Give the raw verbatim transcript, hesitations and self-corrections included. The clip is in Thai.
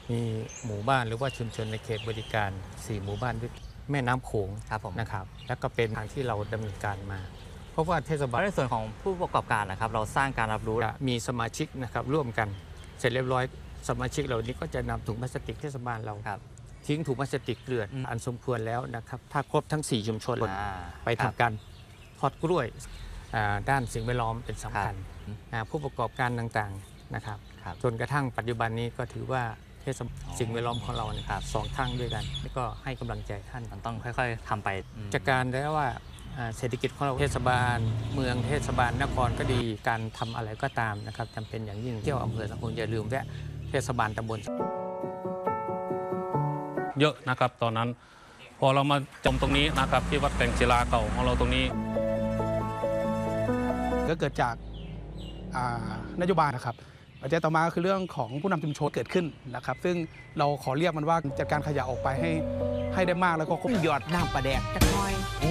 มีหมู่บ้านหรือว่าชุมชนในเขตบริการสี่หมู่บ้านด้วยแม่น้ำโขงนะครับแล้วก็เป็นทางที่เราดำเนินการมาเพราะว่าเทศบาลในส่วนของผู้ประกอบการนะครับเราสร้างการรับรู้มีสมาชิกนะครับร่วมกันเสร็จเรียบร้อยสมาชิกเหล่านี้ก็จะนำถุงพลาสติกเทศบาลเราทิ้งถุงพลาสติกเกลื่อนอันสมควรแล้วนะครับถ้าครบทั้งสี่ชุมชนไปทำการทอดกล้วยด้านสิ่งแวดล้อมเป็นสำคัญผู้ประกอบการต่างๆนะครับจนกระทั่งปัจจุบันนี้ก็ถือว่าเทศสิ่งแวดล้อมของเราเนี่ยสองทางด้วยกันแล้วก็ให้กำลังใจท่านมันต้องค่อยๆทำไปจากการได้ว่าเศรษฐกิจของเราเทศบาลเมืองเทศบาลนครก็ดีการทำอะไรก็ตามนะครับจำเป็นอย่างยิ่งเที่ยวอำเภอสังคมอย่าลืมแวะเทศบาลตำบลเยอะนะครับตอนนั้นพอเรามาจมตรงนี้นะครับที่วัดแกงศิลาเก่าของเราตรงนี้ก็เกิดจากนโยบายนะครับปัจจัยต่อมาก็คือเรื่องของผู้นำชุมชนเกิดขึ้นนะครับซึ่งเราขอเรียกมันว่าจัดการขยะออกไปให้ให้ได้มากแล้วก็หยอดน้ำปลาแดกจักหน่อย